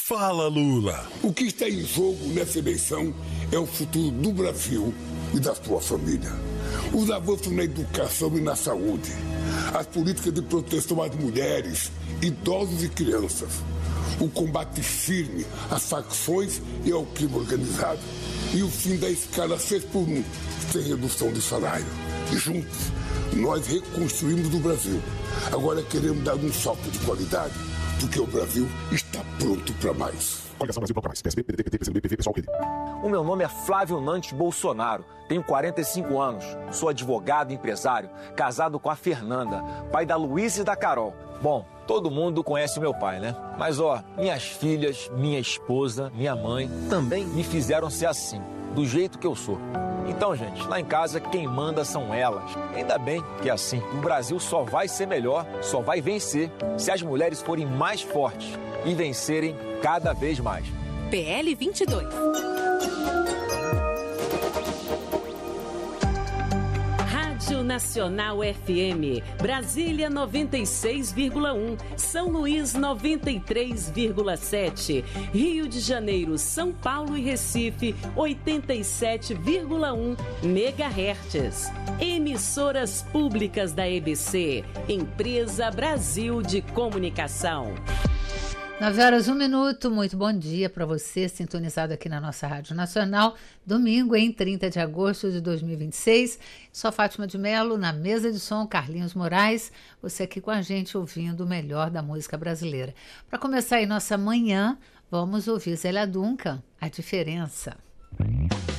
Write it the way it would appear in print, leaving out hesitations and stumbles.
Fala, Lula. O que está em jogo nessa eleição é o futuro do Brasil e da sua família. Os avanços na educação e na saúde, as políticas de proteção às mulheres, idosos e crianças, o combate firme às facções e ao crime organizado e o fim da escala 6x1, sem redução de salário. Juntos, nós reconstruímos o Brasil. Agora queremos dar um salto de qualidade, porque o Brasil está pronto para mais. Coligação Brasil Pronto Mais. PSB, PDT, PT, PCdoB, PV, PSOL, PD. O meu nome é Flávio Nantes Bolsonaro. Tenho 45 anos. Sou advogado e empresário. Casado com a Fernanda, pai da Luísa e da Carol. Bom, todo mundo conhece o meu pai, né? Mas, minhas filhas, minha esposa, minha mãe também me fizeram ser assim, do jeito que eu sou. Então, gente, lá em casa quem manda são elas. Ainda bem que é assim. O Brasil só vai ser melhor, só vai vencer se as mulheres forem mais fortes e vencerem cada vez mais. PL 22. Rádio Nacional FM, Brasília 96,1, São Luís 93,7, Rio de Janeiro, São Paulo e Recife 87,1 MHz. Emissoras públicas da EBC, Empresa Brasil de Comunicação. 9h01, muito bom dia para você, sintonizado aqui na nossa Rádio Nacional. Domingo, em 30 de agosto de 2026. Sou Fátima de Mello, na mesa de som, Carlinhos Moraes. Você aqui com a gente ouvindo o melhor da música brasileira. Para começar aí nossa manhã, vamos ouvir Zélia Duncan, A Diferença.